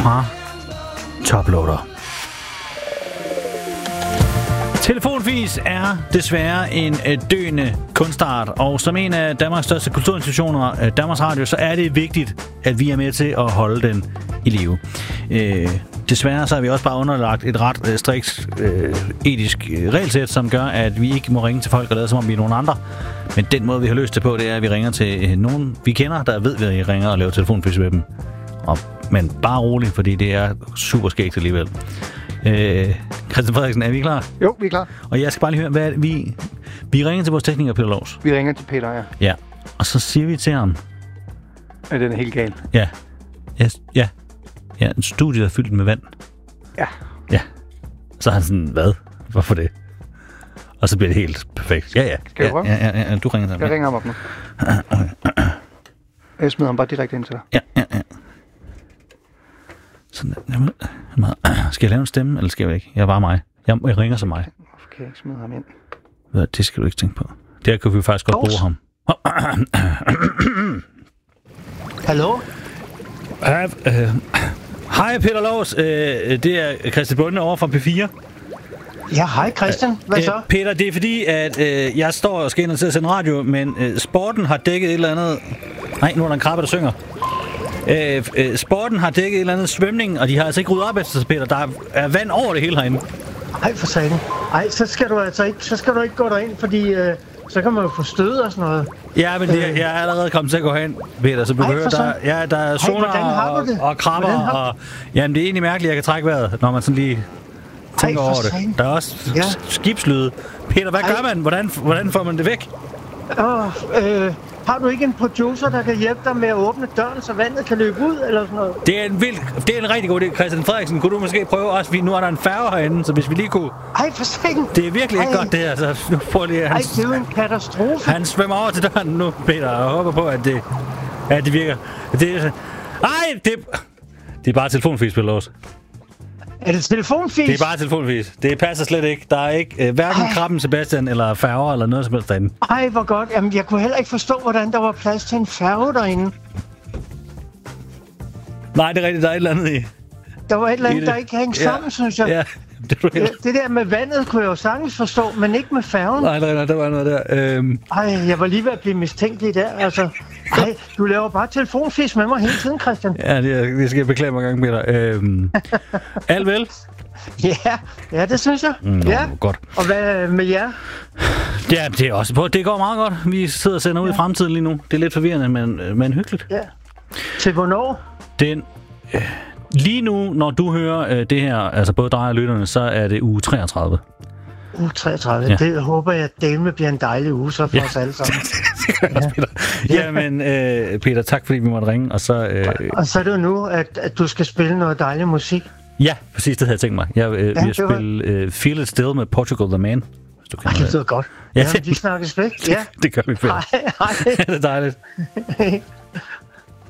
fra Toploader. Telefonfis er desværre en døende kunstart, og som en af Danmarks største kulturinstitutioner, Danmarks Radio, så er det vigtigt, at vi er med til at holde den i live. Desværre så er vi også bare underlagt et ret strikt etisk regelsæt, som gør, at vi ikke må ringe til folk og lade som om vi er nogen andre. Men den måde, vi har løst det på, det er, at vi ringer til nogen, vi kender, der ved, at vi ringer og laver telefonfis med dem. Men bare roligt, fordi det er super skægt alligevel. Christian Frederiksen, er vi klar? Jo, vi er klar. Og jeg skal bare lige høre, hvad vi ringer til vores tekniker, Peter Lovs. Vi ringer til Peter, ja. Ja, og så siger vi til ham... Er den helt gal? Ja. Ja, en studie er fyldt med vand. Ja. Ja. Så er han sådan, hvad? Hvorfor det? Og så bliver det helt perfekt. Ja. Skal jeg prøve? Ja, du ringer til ham. Jeg ringer ham op nu. Jeg smider ham bare direkte ind til dig. Ja. Sådan, skal jeg lave en stemme, eller skal jeg ikke? Jeg er bare mig. Jeg ringer som mig. Hvorfor kan jeg ikke smide ham ind? Det skal du ikke tænke på. Der kan vi faktisk godt bruge ham. Hallo? Hej Peter Lovs. Det er Christian Bunde over fra P4. Ja, hej Christian. Hvad så? Peter, det er fordi, at jeg står og skal ind og til at sende radio, men sporten har dækket et eller andet... Nej, nu er der en krabbe, der synger. Sporten har dækket et eller andet svømning, og de har altså ikke ryddet op efter sig, Peter. Der er vand over det hele herinde. Ej, for satan. Ej, så skal du altså ikke, gå derind, fordi så kan man jo få stød og sådan noget. Ja, men jeg er allerede kommet til at gå hen, Peter, så du kan høre, der er sonar og krabber, og jamen det er egentlig mærkeligt, at jeg kan trække vejret, når man sådan lige tænker over det. Der er også skibslyde. Peter, hvad gør man? Hvordan får man det væk? Har du ikke en producer, der kan hjælpe dig med at åbne døren, så vandet kan løbe ud, eller sådan noget? Det er en rigtig god idé, Christian Frederiksen. Kunne du måske prøve også? Nu er der en færge herinde, så hvis vi lige kunne... Ej, for satan! Det er virkelig ikke godt, det her. Så nu prøv lige... Ej, det er jo en katastrofe. Han svømmer over til døren nu, Peter, og håber på, at det virker. Det er bare telefonfis, Peter Lovs. Er det telefonfis? Det er bare telefonfis. Det passer slet ikke. Der er ikke hverken Krabben Sebastian eller færger eller noget som helst derinde. Ej, hvor godt. Jamen, jeg kunne heller ikke forstå, hvordan der var plads til en færge derinde. Nej, det er rigtigt. Der er et eller andet i. Der var et eller andet, der ikke hængte sammen, synes jeg. Ja, det der med vandet kunne jeg jo sagtens forstå, men ikke med færgen. Nej, der var noget der. Ej, jeg var lige ved at blive mistænkelig der, altså. Ej, du laver bare telefonfis med mig hele tiden, Christian. Ja, det skal jeg beklage mig gang, Peter. Alt vel? Ja, det synes jeg. Ja. Godt. Og hvad med jer? Ja, det er også. Det går meget godt. Vi sidder og sender ud i fremtiden lige nu. Det er lidt forvirrende, men hyggeligt. Ja. Til hvornår? Lige nu, når du hører det her, altså både dig og lytterne, så er det uge 33. Uge 33. Ja. Det håber jeg, at det bliver en dejlig uge så for os alle sammen. Peter. Jamen, Peter, tak fordi vi måtte ringe. Og så er det jo nu, at du skal spille noget dejlig musik. Ja, præcis, det havde jeg tænkt mig. Jeg vil spille Feel It Still med Portugal The Man. Det lyder godt. Ja, vi snakkes væk. Ja. Det gør vi, Peter. Hej. Det er dejligt.